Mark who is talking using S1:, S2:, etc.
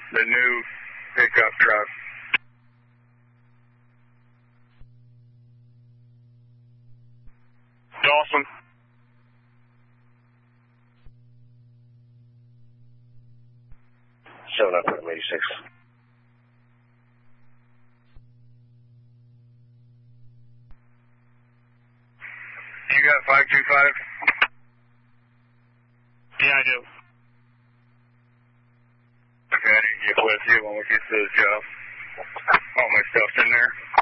S1: the new pickup truck. Dawson.
S2: Showing up at 86.
S1: You got 525?
S3: Yeah, I do.
S1: Okay, I need to get with you when we get to the job. All my stuff's in there.